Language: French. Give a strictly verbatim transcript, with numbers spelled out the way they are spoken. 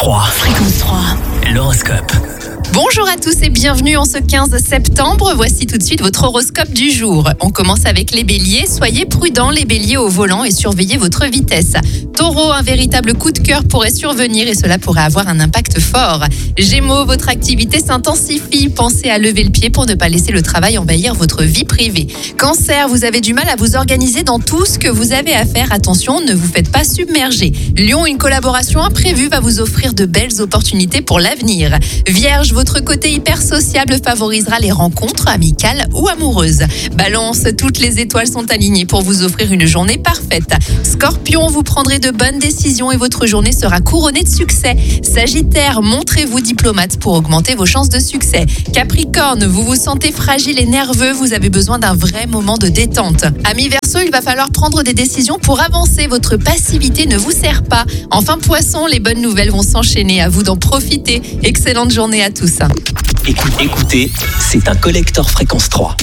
trois. Fréquence trois. L'horoscope. Bonjour à tous et bienvenue en ce quinze septembre. Voici tout de suite votre horoscope du jour. On commence avec les béliers. Soyez prudents les béliers au volant et surveillez votre vitesse. Taureau, un véritable coup de cœur pourrait survenir et cela pourrait avoir un impact fort. Gémeaux, votre activité s'intensifie. Pensez à lever le pied pour ne pas laisser le travail envahir votre vie privée. Cancer, vous avez du mal à vous organiser dans tout ce que vous avez à faire. Attention, ne vous faites pas submerger. Lion, une collaboration imprévue va vous offrir de belles opportunités pour l'avenir. Vierge, votre côté hyper sociable favorisera les rencontres amicales ou amoureuses. Balance, toutes les étoiles sont alignées pour vous offrir une journée parfaite. Scorpion, vous prendrez de bonnes décisions et votre journée sera couronnée de succès. Sagittaire, montrez-vous diplomate pour augmenter vos chances de succès. Capricorne, vous vous sentez fragile et nerveux, vous avez besoin d'un vrai moment de détente. Amis Verseau, il va falloir prendre des décisions pour avancer, votre passivité ne vous sert pas. Enfin Poisson, les bonnes nouvelles vont s'enchaîner, à vous d'en profiter. Excellente journée à tous. Écoutez, écoutez, c'est un collector Fréquence trois.